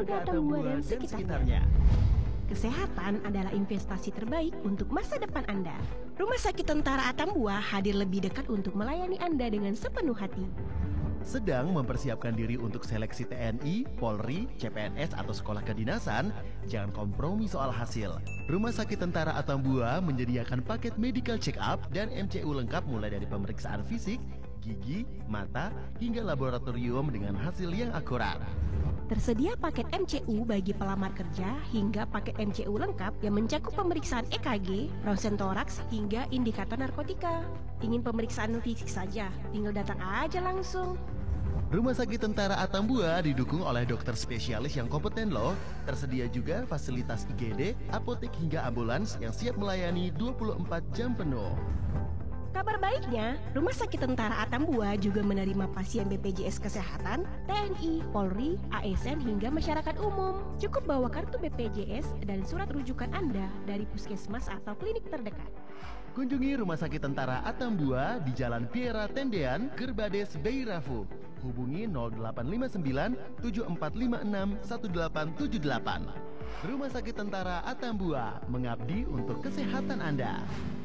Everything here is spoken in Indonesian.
warga Atambua dan sekitarnya. Kesehatan adalah investasi terbaik untuk masa depan Anda. Rumah Sakit Tentara Atambua hadir lebih dekat untuk melayani Anda dengan sepenuh hati. Sedang mempersiapkan diri untuk seleksi TNI, Polri, CPNS atau sekolah kedinasan? Jangan kompromi soal hasil. Rumah Sakit Tentara Atambua menyediakan paket medical check-up dan MCU lengkap mulai dari pemeriksaan fisik, gigi, mata, hingga laboratorium dengan hasil yang akurat. Tersedia paket MCU bagi pelamar kerja hingga paket MCU lengkap yang mencakup pemeriksaan EKG, ronsen toraks, hingga indikator narkotika. Ingin pemeriksaan fisik saja? Tinggal datang aja langsung. Rumah Sakit Tentara Atambua didukung oleh dokter spesialis yang kompeten loh. Tersedia juga fasilitas IGD, apotek hingga ambulans yang siap melayani 24 jam penuh. Kabar baiknya, Rumah Sakit Tentara Atambua juga menerima pasien BPJS Kesehatan, TNI, Polri, ASN hingga masyarakat umum. Cukup bawa kartu BPJS dan surat rujukan Anda dari puskesmas atau klinik terdekat. Kunjungi Rumah Sakit Tentara Atambua di Jalan Piera Tendean, Gerbades, Beirafu. Hubungi 0859 7456 1878. Rumah Sakit Tentara Atambua mengabdi untuk kesehatan Anda.